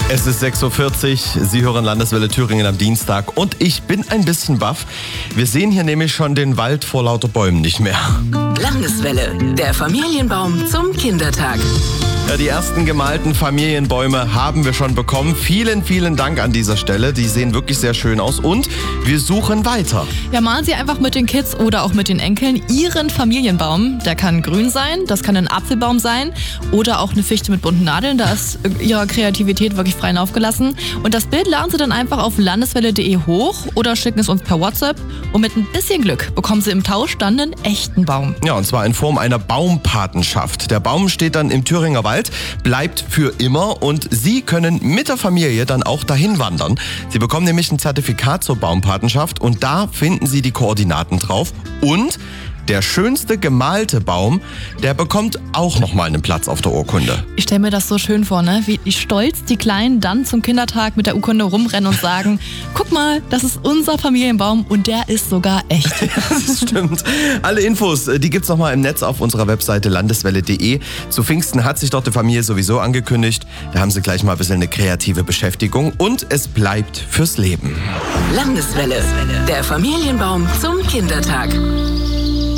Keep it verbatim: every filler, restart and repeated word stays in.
Es ist sechs Uhr vierzig, Sie hören Landeswelle Thüringen am Dienstag und ich bin ein bisschen baff. Wir sehen hier nämlich schon den Wald vor lauter Bäumen nicht mehr. Landeswelle, der Familienbaum zum Kindertag. Ja, die ersten gemalten Familienbäume haben wir schon bekommen. Vielen, vielen Dank an dieser Stelle. Die sehen wirklich sehr schön aus und wir suchen weiter. Ja, malen Sie einfach mit den Kids oder auch mit den Enkeln Ihren Familienbaum. Der kann grün sein, das kann ein Apfelbaum sein oder auch eine Fichte mit bunten Nadeln. Da ist Ihre Kreativität wirklich frei aufgelassen. Und das Bild laden Sie dann einfach auf landeswelle punkt de hoch oder schicken es uns per WhatsApp. Und mit ein bisschen Glück bekommen Sie im Tausch dann einen echten Baum. Ja, und zwar in Form einer Baumpatenschaft. Der Baum steht dann im Thüringer Wald, bleibt für immer und Sie können mit der Familie dann auch dahin wandern. Sie bekommen nämlich ein Zertifikat zur Baumpatenschaft und da finden Sie die Koordinaten drauf und der schönste gemalte Baum, der bekommt auch nochmal einen Platz auf der Urkunde. Ich stelle mir das so schön vor, ne? Wie stolz die Kleinen dann zum Kindertag mit der Urkunde rumrennen und sagen, guck mal, das ist unser Familienbaum und der ist sogar echt. Das stimmt. Alle Infos, die gibt's nochmal im Netz auf unserer Webseite landeswelle punkt de. Zu Pfingsten hat sich dort die Familie sowieso angekündigt. Da haben sie gleich mal ein bisschen eine kreative Beschäftigung und es bleibt fürs Leben. Landeswelle, der Familienbaum zum Kindertag.